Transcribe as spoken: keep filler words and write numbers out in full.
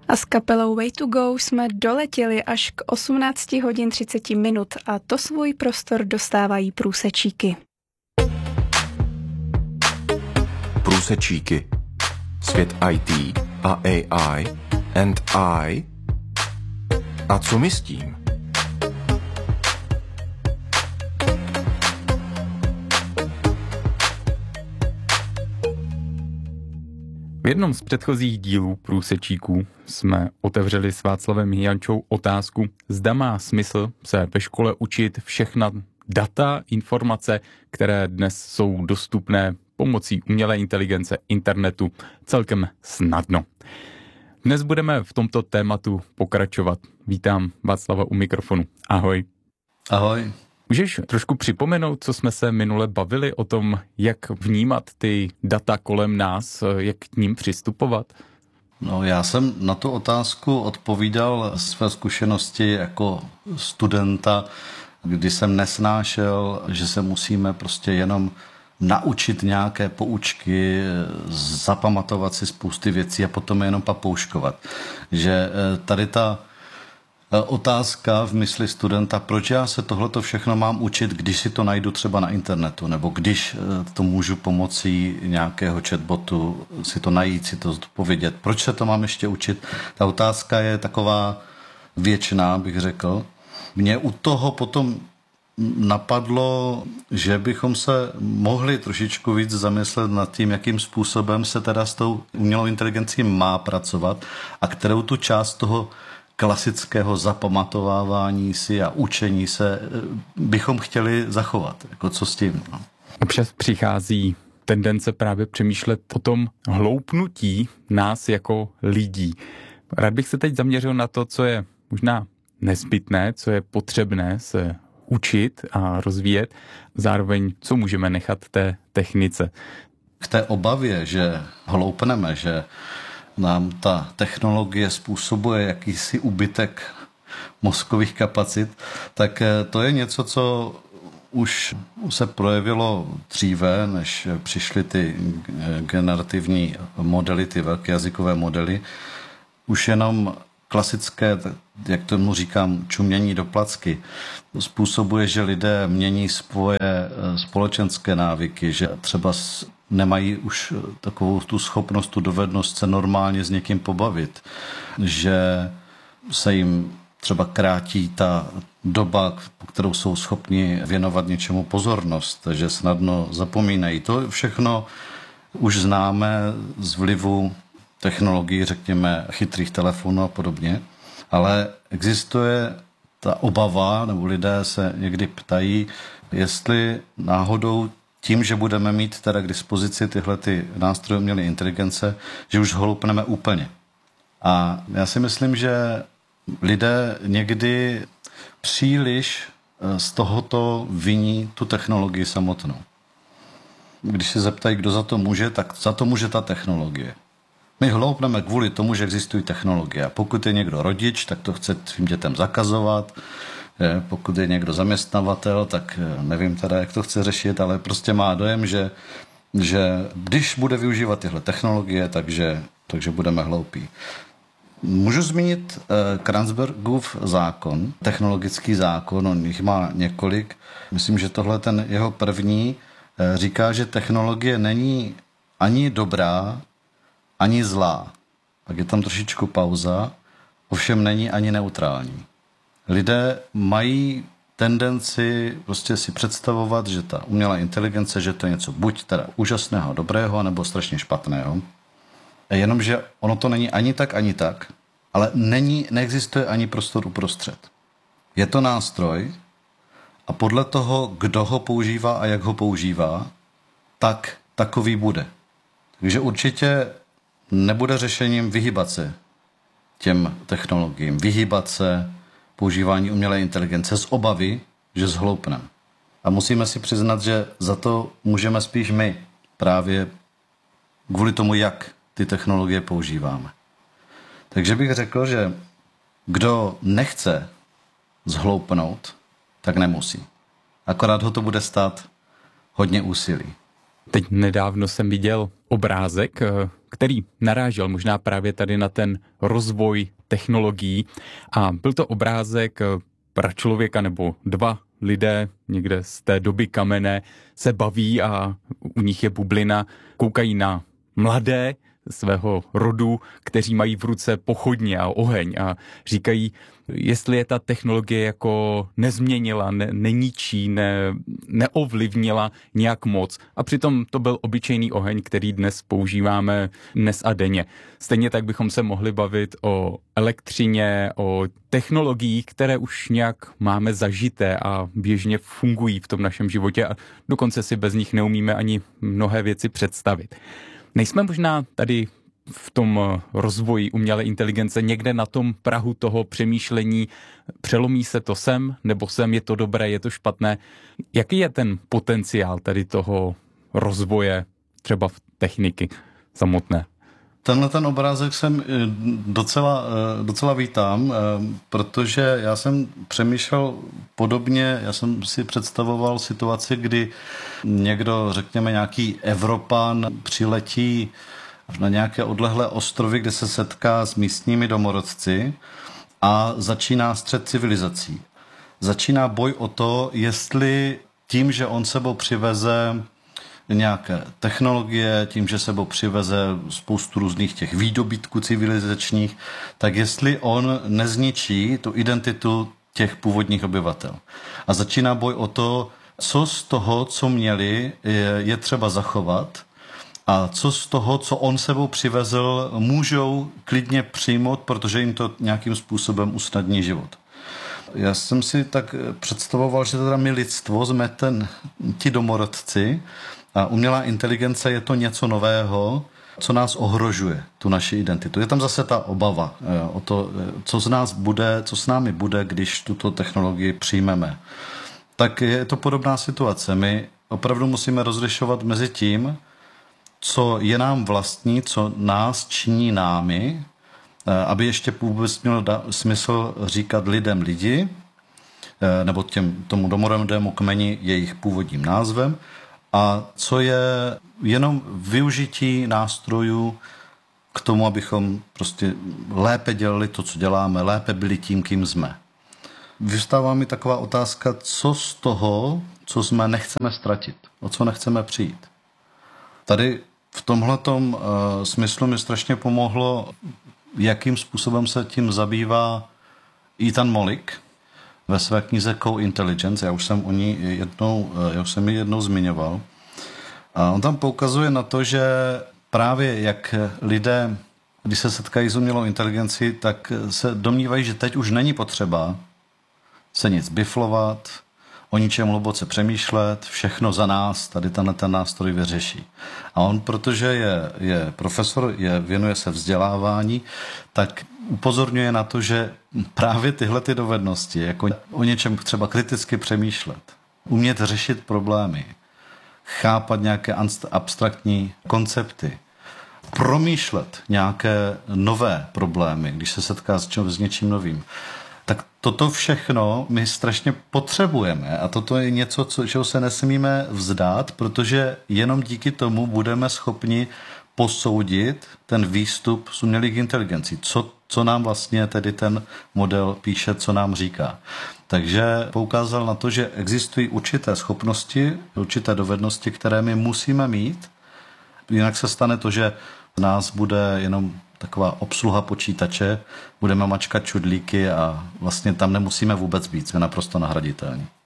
A s kapelou Way to Go jsme doletěli až k osmnáct hodin třicet minut a to svůj prostor dostávají průsečíky. Průsečíky. Svět í té a á í and I. A co my s tím? V jednom z předchozích dílů Průsečíků jsme otevřeli s Václavem Jančou otázku, zda má smysl se ve škole učit všechna data, informace, které dnes jsou dostupné pomocí umělé inteligence, internetu celkem snadno. Dnes budeme v tomto tématu pokračovat. Vítám Václava u mikrofonu. Ahoj. Ahoj. Můžeš trošku připomenout, co jsme se minule bavili o tom, jak vnímat ty data kolem nás, jak k ním přistupovat? No, já jsem na tu otázku odpovídal své zkušenosti jako studenta, kdy jsem nesnášel, že se musíme prostě jenom naučit nějaké poučky, zapamatovat si spousty věcí a potom je jenom papouškovat. Že tady ta otázka v mysli studenta, proč já se tohleto všechno mám učit, když si to najdu třeba na internetu, nebo když to můžu pomocí nějakého chatbotu si to najít, si to povědět. Proč se to mám ještě učit? Ta otázka je taková věčná, bych řekl. Mě u toho potom napadlo, že bychom se mohli trošičku víc zamyslet nad tím, jakým způsobem se teda s tou umělou inteligencí má pracovat a kterou tu část toho klasického zapamatovávání si a učení se bychom chtěli zachovat. Jako co s tím? No. Občas přichází tendence právě přemýšlet o tom hloupnutí nás jako lidí. Rád bych se teď zaměřil na to, co je možná nezbytné, co je potřebné se učit a rozvíjet, zároveň co můžeme nechat té technice. K té obavě, že hloupneme, že nám ta technologie způsobuje jakýsi úbytek mozkových kapacit, tak to je něco, co už se projevilo dříve, než přišly ty generativní modely, ty velké jazykové modely. Už jenom klasické, jak tomu říkám, čumění do placky, způsobuje, že lidé mění svoje společenské návyky, že třeba nemají už takovou tu schopnost, tu dovednost se normálně s někým pobavit, že se jim třeba krátí ta doba, po kterou jsou schopni věnovat něčemu pozornost, že snadno zapomínají. To všechno už známe z vlivu technologií, řekněme, chytrých telefonů a podobně, ale existuje ta obava, nebo lidé se někdy ptají, jestli náhodou tím, že budeme mít teda k dispozici tyhle ty nástroje umělé inteligence, že už hloupneme úplně. A já si myslím, že lidé někdy příliš z tohoto viní tu technologii samotnou. Když se zeptají, kdo za to může, tak za to může ta technologie. My hloupneme kvůli tomu, že existují technologie. A pokud je někdo rodič, tak to chce svým dětem zakazovat. Pokud je někdo zaměstnavatel, tak nevím teda, jak to chce řešit, ale prostě má dojem, že, že když bude využívat tyhle technologie, takže, takže budeme hloupí. Můžu zmínit Kranzbergův zákon, technologický zákon, on jich má několik. Myslím, že tohle ten jeho první říká, že technologie není ani dobrá, ani zlá. Pak je tam trošičku pauza, ovšem není ani neutrální. Lidé mají tendenci prostě si představovat, že ta umělá inteligence, že to je něco buď teda úžasného, dobrého, nebo strašně špatného. Jenomže ono to není ani tak, ani tak, ale není, neexistuje ani prostor uprostřed. Je to nástroj a podle toho, kdo ho používá a jak ho používá, tak takový bude. Takže určitě nebude řešením vyhýbat se těm technologiím, vyhýbat se používání umělé inteligence z obavy, že zhloupneme. A musíme si přiznat, že za to můžeme spíš my, právě kvůli tomu, jak ty technologie používáme. Takže bych řekl, že kdo nechce zhloupnout, tak nemusí. Akorát ho to bude stát hodně úsilí. Teď nedávno jsem viděl obrázek, který narážel možná právě tady na ten rozvoj technologií. A byl to obrázek pračlověka nebo dva lidé někde z té doby kamenné se baví a u nich je bublina, koukají na mladé svého rodu, kteří mají v ruce pochodně a oheň a říkají, jestli je ta technologie jako nezměnila, ne, neníčí, ne, neovlivnila nějak moc. A přitom to byl obyčejný oheň, který dnes používáme dnes a denně. Stejně tak bychom se mohli bavit o elektřině, o technologiích, které už nějak máme zažité a běžně fungují v tom našem životě a dokonce si bez nich neumíme ani mnohé věci představit. Nejsme možná tady v tom rozvoji umělé inteligence někde na tom prahu toho přemýšlení, přelomí se to sem, nebo sem, je to dobré, je to špatné. Jaký je ten potenciál tady toho rozvoje třeba v techniky samotné? Tenhle ten obrázek jsem docela, docela vítám, protože já jsem přemýšlel podobně, já jsem si představoval situaci, kdy někdo, řekněme nějaký Evropan, přiletí na nějaké odlehlé ostrovy, kde se setká s místními domorodci a začíná střet civilizací. Začíná boj o to, jestli tím, že on sebou přiveze nějaké technologie, tím, že sebou přiveze spoustu různých těch výdobytků civilizačních, tak jestli on nezničí tu identitu těch původních obyvatel. A začíná boj o to, co z toho, co měli, je, je třeba zachovat a co z toho, co on sebou přivezl, můžou klidně přijmout, protože jim to nějakým způsobem usnadní život. Já jsem si tak představoval, že teda my lidstvo jsme ten, ti domorodci a umělá inteligence je to něco nového, co nás ohrožuje, tu naši identitu. Je tam zase ta obava o to, co z nás bude, co s námi bude, když tuto technologii přijmeme. Tak je to podobná situace. My opravdu musíme rozlišovat mezi tím, co je nám vlastní, co nás činí námi, aby ještě vůbec mělo smysl říkat lidem lidi, nebo těm, tomu domorodému kmeni jejich původním názvem, a co je jenom využití nástrojů k tomu, abychom prostě lépe dělali to, co děláme, lépe byli tím, kým jsme. Vystává mi taková otázka, co z toho, co jsme, nechceme ztratit, o co nechceme přijít. Tady v tomhletom uh, smyslu mi strašně pomohlo, jakým způsobem se tím zabývá Ethan Mollick ve své knize Co-Intelligence. Já už jsem o ní jednou, já už jsem ji jednou zmiňoval. A on tam poukazuje na to, že právě jak lidé, když se setkají s umělou inteligencí, tak se domnívají, že teď už není potřeba se nic biflovat, o ničem hluboce přemýšlet, všechno za nás, tady tenhle ten nástroj vyřeší. A on, protože je, je profesor, je, věnuje se vzdělávání, tak upozorňuje na to, že právě tyhle ty dovednosti, jako o něčem třeba kriticky přemýšlet, umět řešit problémy, chápat nějaké abstraktní koncepty, promýšlet nějaké nové problémy, když se setká s, čím, s něčím novým, tak toto všechno my strašně potřebujeme a toto je něco, co, čeho se nesmíme vzdát, protože jenom díky tomu budeme schopni posoudit ten výstup z umělých inteligencí. Co, co nám vlastně tedy ten model píše, co nám říká. Takže poukázal na to, že existují určité schopnosti, určité dovednosti, které my musíme mít, jinak se stane to, že z nás bude jenom taková obsluha počítače, budeme mačkat čudlíky a vlastně tam nemusíme vůbec být, jsme naprosto nahraditelní.